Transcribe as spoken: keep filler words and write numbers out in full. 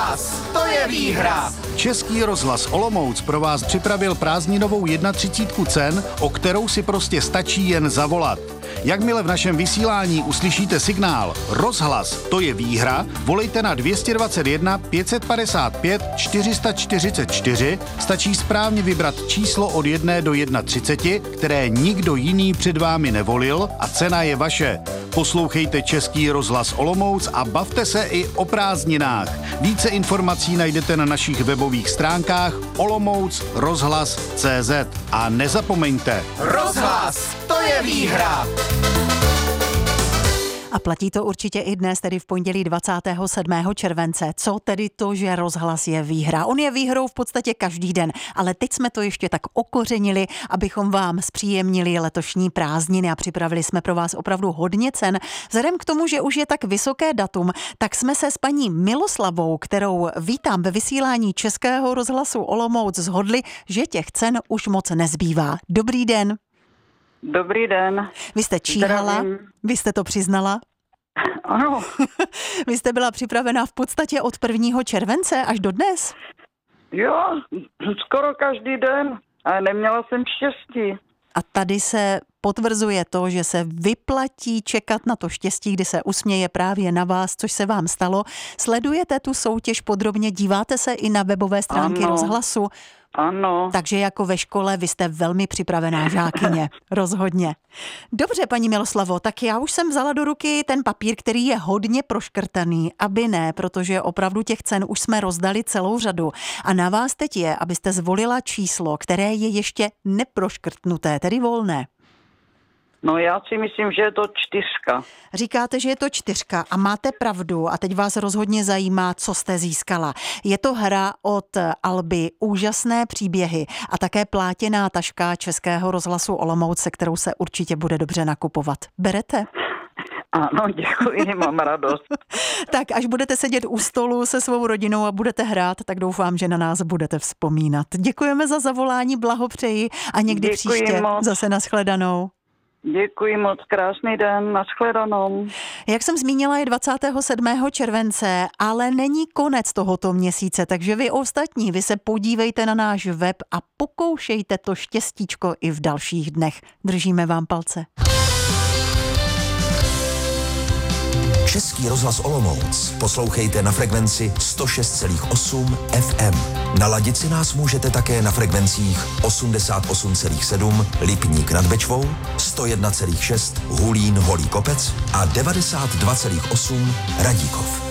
Rozhlas, to je výhra! Český rozhlas Olomouc pro vás připravil prázdninovou třicítku cen, o kterou si prostě stačí jen zavolat. Jakmile v našem vysílání uslyšíte signál Rozhlas, to je výhra, volejte na dvě stě dvacet jedna pět padesát pět čtyři sta čtyřicet čtyři, stačí správně vybrat číslo od jedné do třiceti jedna, které nikdo jiný před vámi nevolil a cena je vaše. Poslouchejte Český rozhlas Olomouc a bavte se i o prázdninách. Více informací najdete na našich webových stránkách olomouc rozhlas tečka cé zet. A nezapomeňte, Rozhlas, to je výhra! A platí to určitě i dnes, tedy v pondělí dvacátého sedmého července. Co tedy to, že rozhlas je výhra? On je výhrou v podstatě každý den, ale teď jsme to ještě tak okořenili, abychom vám zpříjemnili letošní prázdniny a připravili jsme pro vás opravdu hodně cen. Vzhledem k tomu, že už je tak vysoké datum, tak jsme se s paní Miloslavou, kterou vítám ve vysílání Českého rozhlasu Olomouc, shodli, že těch cen už moc nezbývá. Dobrý den. Dobrý den. Vy jste číhala, Zdravím. Vy jste to přiznala? Ano. Vy jste byla připravená v podstatě od prvního července až do dnes? Jo, skoro každý den, ale neměla jsem štěstí. A tady se potvrzuje to, že se vyplatí čekat na to štěstí, kdy se usměje právě na vás, což se vám stalo. Sledujete tu soutěž podrobně, díváte se i na webové stránky Ano. rozhlasu? Ano. Takže jako ve škole vy jste velmi připravená žákyně, rozhodně. Dobře, paní Miloslavo, tak já už jsem vzala do ruky ten papír, který je hodně proškrtaný, aby ne, protože opravdu těch cen už jsme rozdali celou řadu. A na vás teď je, abyste zvolila číslo, které je ještě neproškrtnuté, tedy volné. No já si myslím, že je to čtyřka. Říkáte, že je to čtyřka a máte pravdu a teď vás rozhodně zajímá, co jste získala. Je to hra od Alby Úžasné příběhy a také plátěná taška Českého rozhlasu Olomouc, se kterou se určitě bude dobře nakupovat. Berete? Ano, děkuji, mám radost. Tak až budete sedět u stolu se svou rodinou a budete hrát, tak doufám, že na nás budete vzpomínat. Děkujeme za zavolání, blahopřeji a někdy Děkuji příště moc. zase nashledanou. Děkuji moc, krásný den, nashledanou. Jak jsem zmínila, je dvacátého sedmého července, ale není konec tohoto měsíce, takže vy ostatní, vy se podívejte na náš web a pokoušejte to štěstíčko i v dalších dnech. Držíme vám palce. Český rozhlas Olomouc poslouchejte na frekvenci sto šest celá osm ef em. Naladit si nás můžete také na frekvencích osmdesát osm celá sedm Lipník nad Bečvou, sto jedna celá šest Hulín Holý Kopec a devadesát dva celá osm Radíkov.